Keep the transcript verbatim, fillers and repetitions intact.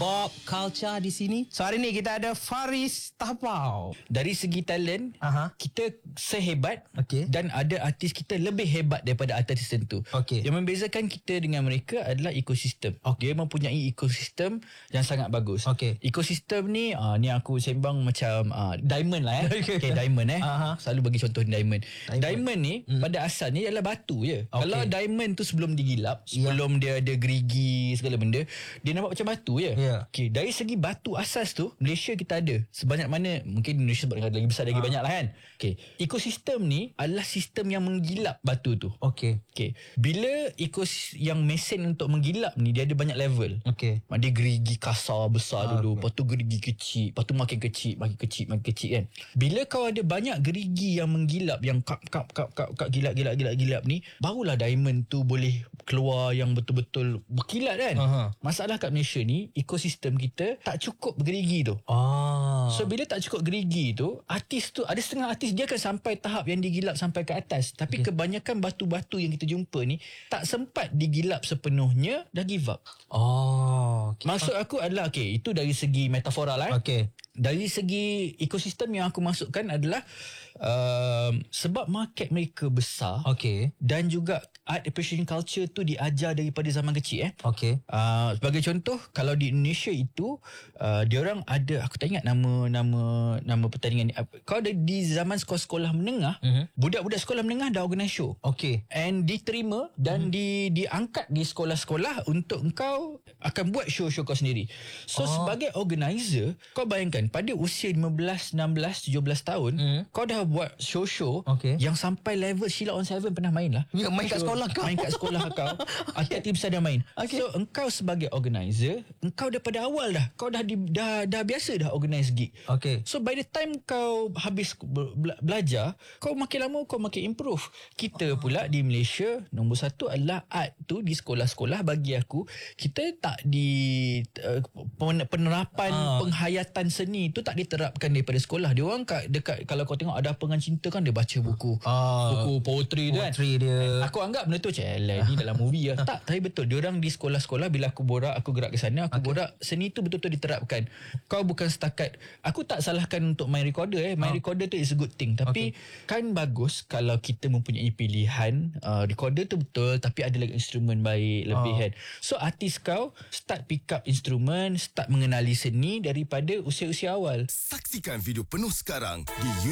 Bob Culture di sini. So hari ni kita ada Faris Tapau. Dari segi talent, Aha. kita sehebat Okey. dan ada artis kita lebih hebat daripada artis tertentu. Okey. Yang membezakan kita dengan mereka adalah ekosistem. Dia mempunyai ekosistem yang sangat bagus. Okey. Ekosistem ni, uh, ni aku sembang macam uh, diamond lah eh. Okey. Okay, diamond eh. Aha. Selalu bagi contoh diamond. Diamond, Diamond ni Hmm. pada asalnya ialah batu je. Okey. Kalau diamond tu sebelum digilap, sebelum dia ada gerigi segala benda, dia nampak macam batu je. Ya. Okay, dari segi batu asas tu, Malaysia kita ada sebanyak mana, mungkin Indonesia sebab lagi besar lagi Ha. banyak lah kan. Okay, ekosistem ni adalah sistem yang menggilap batu tu. Okey. Okay, bila ekos yang mesin untuk menggilap ni, dia ada banyak level. Okey. Dia gerigi kasar besar Ah, dulu, okey. lepas tu gerigi kecil, lepas tu makin kecil, makin kecil, makin kecil kan. Bila kau ada banyak gerigi yang menggilap, yang kap kap kap kap kap gilap gilap gilap gilap ni, barulah diamond tu boleh keluar yang betul-betul berkilat kan. Aha. Masalah kat Malaysia ni, ekosistem kita tak cukup gerigi tu. Ah. So bila tak cukup gerigi tu, artis tu, ada setengah artis dia akan sampai tahap yang digilap sampai ke atas, tapi Okay. kebanyakan batu-batu yang kita jumpa ni tak sempat digilap sepenuhnya, dah give up. Oh. Okay. Maksud aku adalah, okay, itu dari segi metafora lah eh. Okey. Dari segi ekosistem yang aku masukkan adalah um, sebab market mereka besar, Okey. dan juga art appreciation culture tu diajar daripada zaman kecil eh. Okey. Uh, sebagai contoh, kalau di Indonesia itu uh, diorang ada, aku tak ingat nama nama nama pertandingan ni. Uh, Kalau di, di zaman sekolah-sekolah menengah, Mhm. budak-budak sekolah menengah dah organise show. Okey. And diterima dan Mhm. di diangkat di sekolah-sekolah untuk engkau akan buat show-show kau sendiri. So Oh. sebagai organizer, kau bayangkan pada usia lima belas, enam belas, tujuh belas tahun, Mhm. kau dah buat show-show Okey. yang sampai level Sheila on Seven pernah main lah. Ya, main kat Show- sekolah kau. Main kat sekolah kau. Artis besar dah main. Okey. So engkau sebagai organizer, engkau daripada awal dah, kau dah di, dah dah biasa dah organize gig. Okey. So by the time kau habis be- bela- belajar, kau makin lama kau makin improve. Kita pula di Malaysia, nombor satu adalah art tu di sekolah-sekolah. Bagi aku, kita tak di uh, pen- penerapan Ah. penghayatan seni tu tak diterapkan daripada sekolah. Dia orang kat dekat, kalau kau tengok ada apa dengan cinta kan, dia baca buku. Ah. Buku poetry tu kan. Poetry dia. Aku anggap benda tu macam "Alah, ni dalam movie lah." Tak, tapi betul. Diorang di sekolah-sekolah, bila aku borak, aku gerak ke sana, aku Okey. borak, seni tu betul-betul diterapkan. Kau bukan setakat, aku tak salahkan untuk main recorder eh. Main Ah. recorder tu is a good thing. Tapi kan bagus kalau kita mempunyai pilihan. Uh, recorder tu betul, tapi ada lagi instrumen baik lebih Ah. kan. So artis kau start pick up instrumen, start mengenali seni daripada usia-usia awal. Saksikan video penuh sekarang di